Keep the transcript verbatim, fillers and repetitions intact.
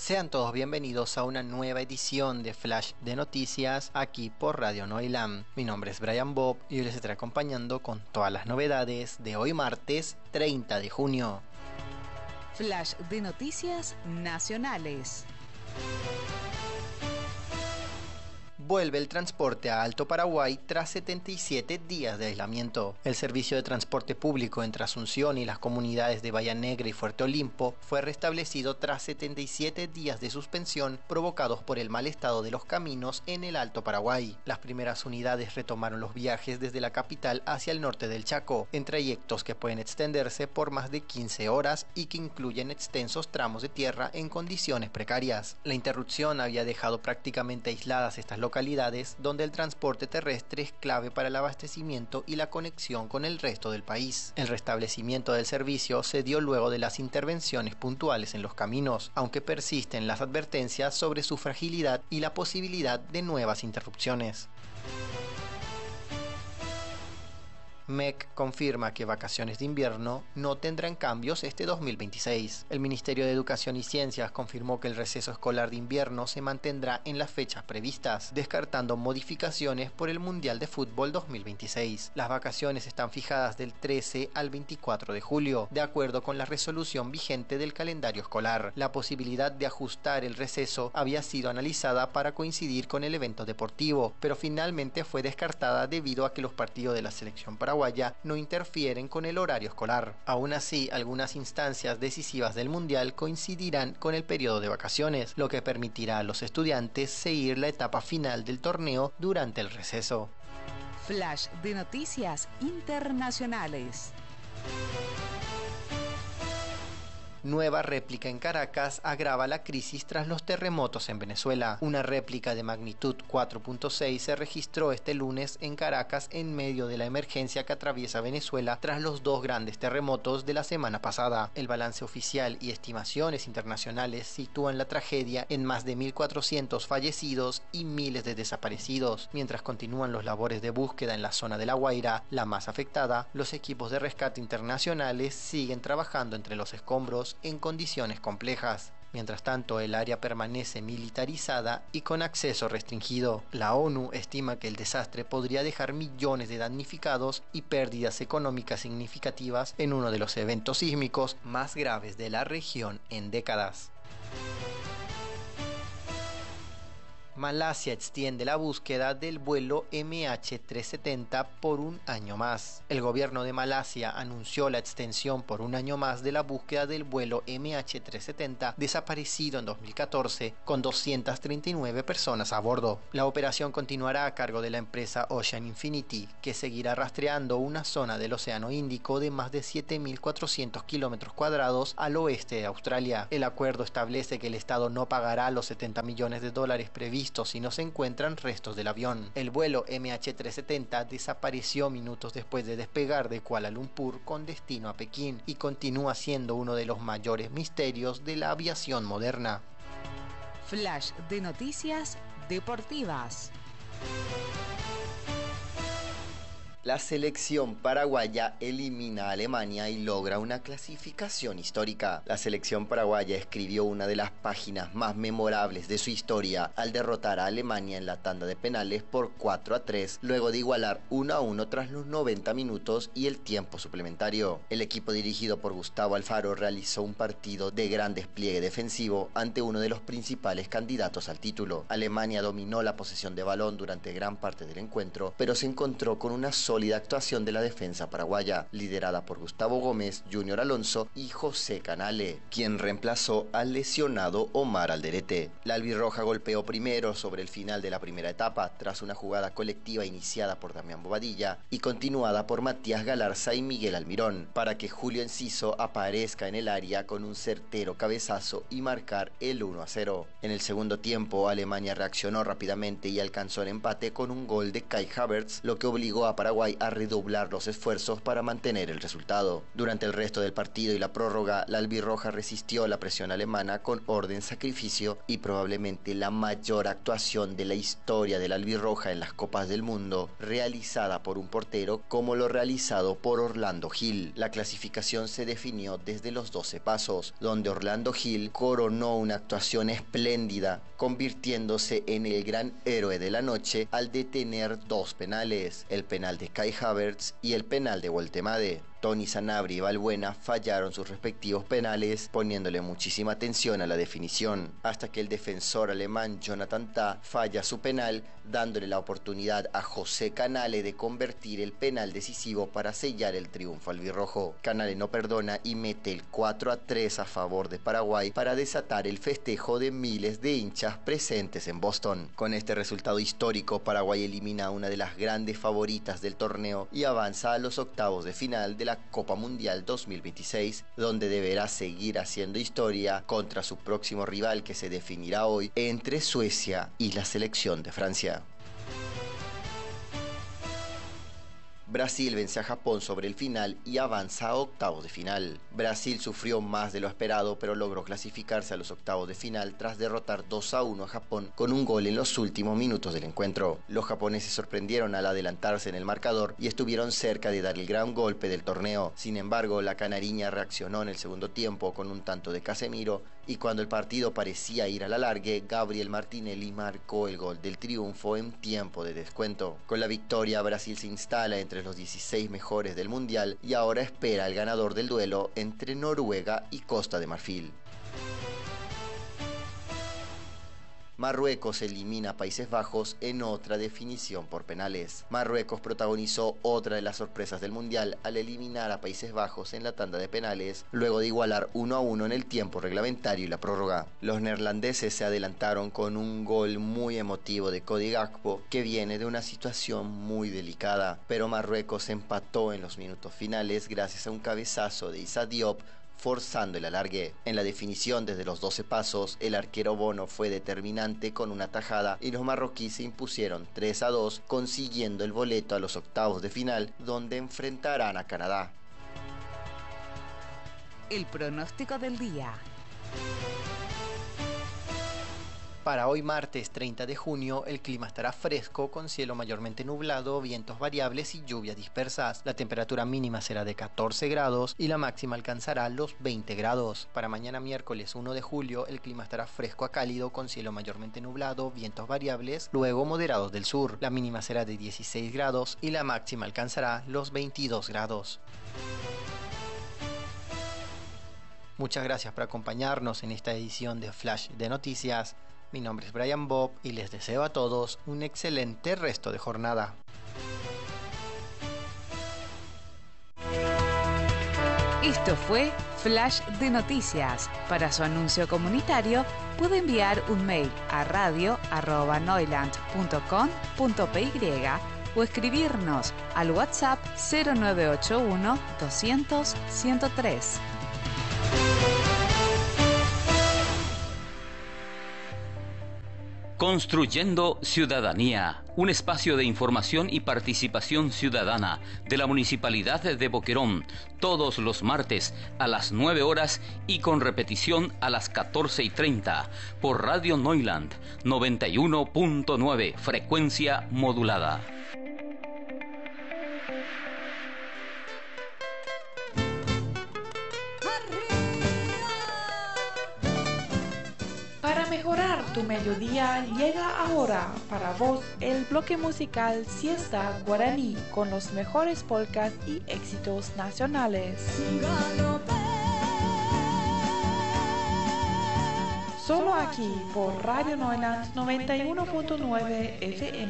Sean todos bienvenidos a una nueva edición de Flash de Noticias aquí por Radio Noilam. Mi nombre es Brian Bob y hoy les estaré acompañando con todas las novedades de hoy martes treinta de junio. Flash de Noticias Nacionales. Vuelve el transporte a Alto Paraguay tras setenta y siete días de aislamiento. El servicio de transporte público entre Asunción y las comunidades de Bahía Negra y Fuerte Olimpo fue restablecido tras setenta y siete días de suspensión provocados por el mal estado de los caminos en el Alto Paraguay. Las primeras unidades retomaron los viajes desde la capital hacia el norte del Chaco, en trayectos que pueden extenderse por más de quince horas y que incluyen extensos tramos de tierra en condiciones precarias. La interrupción había dejado prácticamente aisladas estas localidades donde el transporte terrestre es clave para el abastecimiento y la conexión con el resto del país. El restablecimiento del servicio se dio luego de las intervenciones puntuales en los caminos, aunque persisten las advertencias sobre su fragilidad y la posibilidad de nuevas interrupciones. M E C confirma que vacaciones de invierno no tendrán cambios este dos mil veintiséis. El Ministerio de Educación y Ciencias confirmó que el receso escolar de invierno se mantendrá en las fechas previstas, descartando modificaciones por el Mundial de Fútbol dos mil veintiséis. Las vacaciones están fijadas del trece al veinticuatro de julio, de acuerdo con la resolución vigente del calendario escolar. La posibilidad de ajustar el receso había sido analizada para coincidir con el evento deportivo, pero finalmente fue descartada debido a que los partidos de la selección paraguaya no interfieren con el horario escolar. Aún así, algunas instancias decisivas del Mundial coincidirán con el periodo de vacaciones, lo que permitirá a los estudiantes seguir la etapa final del torneo durante el receso. Flash de Noticias Internacionales. Nueva réplica en Caracas agrava la crisis tras los terremotos en Venezuela. Una réplica de magnitud cuatro punto seis se registró este lunes en Caracas en medio de la emergencia que atraviesa Venezuela tras los dos grandes terremotos de la semana pasada. El balance oficial y estimaciones internacionales sitúan la tragedia en más de mil cuatrocientos fallecidos y miles de desaparecidos. Mientras continúan los labores de búsqueda en la zona de La Guaira, la más afectada, los equipos de rescate internacionales siguen trabajando entre los escombros en condiciones complejas. Mientras tanto, el área permanece militarizada y con acceso restringido. La ONU estima que el desastre podría dejar millones de damnificados y pérdidas económicas significativas en uno de los eventos sísmicos más graves de la región en décadas. Malasia extiende la búsqueda del vuelo M H trescientos setenta por un año más. El gobierno de Malasia anunció la extensión por un año más de la búsqueda del vuelo M H trescientos setenta desaparecido en dos mil catorce con doscientas treinta y nueve personas a bordo. La operación continuará a cargo de la empresa Ocean Infinity, que seguirá rastreando una zona del Océano Índico de más de siete mil cuatrocientos kilómetros cuadrados al oeste de Australia. El acuerdo establece que el Estado no pagará los setenta millones de dólares previstos si no se encuentran restos del avión. El vuelo M H trescientos setenta desapareció minutos después de despegar de Kuala Lumpur con destino a Pekín y continúa siendo uno de los mayores misterios de la aviación moderna. Flash de Noticias Deportivas. La selección paraguaya elimina a Alemania y logra una clasificación histórica. La selección paraguaya escribió una de las páginas más memorables de su historia al derrotar a Alemania en la tanda de penales por cuatro a tres, luego de igualar uno a uno tras los noventa minutos y el tiempo suplementario. El equipo dirigido por Gustavo Alfaro realizó un partido de gran despliegue defensivo ante uno de los principales candidatos al título. Alemania dominó la posesión de balón durante gran parte del encuentro, pero se encontró con una sola sólida actuación de la defensa paraguaya, liderada por Gustavo Gómez, Junior Alonso y José Canale, quien reemplazó al lesionado Omar Alderete. La albirroja golpeó primero sobre el final de la primera etapa, tras una jugada colectiva iniciada por Damián Bobadilla y continuada por Matías Galarza y Miguel Almirón, para que Julio Enciso aparezca en el área con un certero cabezazo y marcar el uno a cero. En el segundo tiempo, Alemania reaccionó rápidamente y alcanzó el empate con un gol de Kai Havertz, lo que obligó a Paraguay Paraguay a redoblar los esfuerzos para mantener el resultado. Durante el resto del partido y la prórroga, la albirroja resistió la presión alemana con orden, sacrificio y probablemente la mayor actuación de la historia de la albirroja en las Copas del Mundo, realizada por un portero como lo realizado por Orlando Gil. La clasificación se definió desde los doce pasos, donde Orlando Gil coronó una actuación espléndida, convirtiéndose en el gran héroe de la noche al detener dos penales, el penal de Kai Havertz y el penal de Woltemade. Tony Sanabria y Valbuena fallaron sus respectivos penales, poniéndole muchísima atención a la definición, hasta que el defensor alemán Jonathan Tah falla su penal, dándole la oportunidad a José Canale de convertir el penal decisivo para sellar el triunfo albirrojo. Canale no perdona y mete el cuatro a tres a favor de Paraguay para desatar el festejo de miles de hinchas presentes en Boston. Con este resultado histórico, Paraguay elimina a una de las grandes favoritas del torneo y avanza a los octavos de final de la Copa Mundial dos mil veintiséis, donde deberá seguir haciendo historia contra su próximo rival, que se definirá hoy entre Suecia y la selección de Francia. Brasil vence a Japón sobre el final y avanza a octavos de final. Brasil sufrió más de lo esperado, pero logró clasificarse a los octavos de final tras derrotar dos a uno a Japón con un gol en los últimos minutos del encuentro. Los japoneses sorprendieron al adelantarse en el marcador y estuvieron cerca de dar el gran golpe del torneo. Sin embargo, la canariña reaccionó en el segundo tiempo con un tanto de Casemiro, y cuando el partido parecía ir a la largue, Gabriel Martinelli marcó el gol del triunfo en tiempo de descuento. Con la victoria, Brasil se instala entre los dieciséis mejores del mundial y ahora espera al ganador del duelo entre Noruega y Costa de Marfil. Marruecos elimina a Países Bajos en otra definición por penales. Marruecos protagonizó otra de las sorpresas del Mundial al eliminar a Países Bajos en la tanda de penales, luego de igualar uno a uno en el tiempo reglamentario y la prórroga. Los neerlandeses se adelantaron con un gol muy emotivo de Cody Gakpo, que viene de una situación muy delicada, pero Marruecos empató en los minutos finales gracias a un cabezazo de Issa Diop, forzando el alargue. En la definición desde los doce pasos, el arquero Bono fue determinante con una tajada y los marroquíes se impusieron tres a dos, consiguiendo el boleto a los octavos de final, donde enfrentarán a Canadá. El pronóstico del día. Para hoy martes treinta de junio, el clima estará fresco con cielo mayormente nublado, vientos variables y lluvias dispersas. La temperatura mínima será de catorce grados y la máxima alcanzará los veinte grados. Para mañana miércoles uno de julio, el clima estará fresco a cálido con cielo mayormente nublado, vientos variables, luego moderados del sur. La mínima será de dieciséis grados y la máxima alcanzará los veintidós grados. Muchas gracias por acompañarnos en esta edición de Flash de Noticias. Mi nombre es Brian Bob y les deseo a todos un excelente resto de jornada. Esto fue Flash de Noticias. Para su anuncio comunitario puede enviar un mail a radio arroba noiland punto com punto p y o escribirnos al WhatsApp cero nueve ocho uno doscientos ciento tres. Construyendo Ciudadanía, un espacio de información y participación ciudadana de la Municipalidad de Boquerón, todos los martes a las nueve horas y con repetición a las catorce y treinta por Radio Noiland noventa y uno punto nueve, frecuencia modulada. Para mejorar tu mediodía, llega ahora para vos el bloque musical Siesta Guaraní con los mejores polcas y éxitos nacionales. Solo aquí por Radio Noiland noventa y uno punto nueve F M.